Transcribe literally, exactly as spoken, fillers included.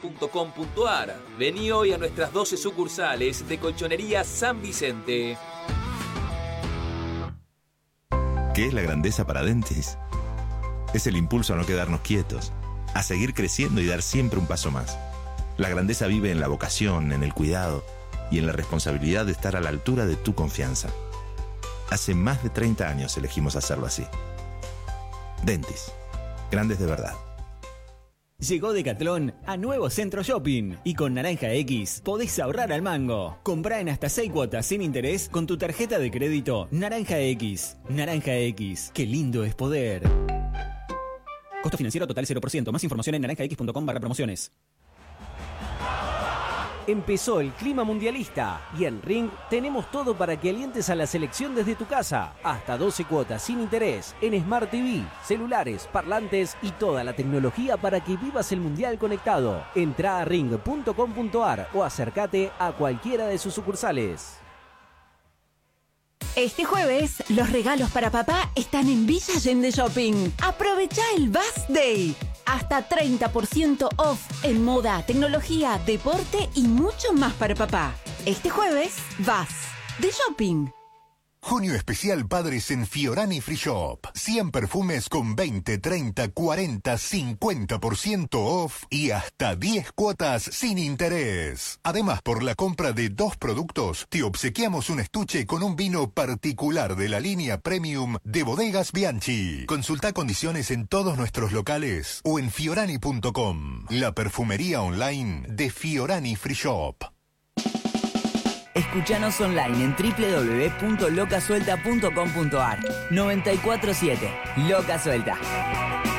punto com punto ar. Vení hoy a nuestras doce sucursales de Colchonería San Vicente. ¿Qué es la grandeza para Dentis? Es el impulso a no quedarnos quietos, a seguir creciendo y dar siempre un paso más. La grandeza vive en la vocación, en el cuidado y en la responsabilidad de estar a la altura de tu confianza. Hace más de treinta años elegimos hacerlo así. Dentis, grandes de verdad. Llegó Decathlon a Nuevo Centro Shopping y con Naranja X podés ahorrar al mango. Comprá en hasta seis cuotas sin interés con tu tarjeta de crédito Naranja X. Naranja X, qué lindo es poder. Costo financiero total cero por ciento. Más información en naranja x punto com barra promociones. Empezó el clima mundialista y en Ring tenemos todo para que alientes a la selección desde tu casa. Hasta doce cuotas sin interés en Smart T V, celulares, parlantes y toda la tecnología para que vivas el mundial conectado. Entrá a ring punto com punto ar o acércate a cualquiera de sus sucursales. Este jueves, los regalos para papá están en Villa Allende Shopping. Aprovecha el Bass Day. Hasta treinta por ciento off en moda, tecnología, deporte y mucho más para papá. Este jueves, vas de shopping. Junio especial Padres en Fiorani Free Shop. cien perfumes con veinte, treinta, cuarenta, cincuenta por ciento off y hasta diez cuotas sin interés. Además, por la compra de dos productos, te obsequiamos un estuche con un vino particular de la línea Premium de Bodegas Bianchi. Consulta condiciones en todos nuestros locales o en fiorani punto com. La perfumería online de Fiorani Free Shop. Escuchanos online en doble u doble u doble u punto loca suelta punto com punto ar. noventa y cuatro siete Loca Suelta.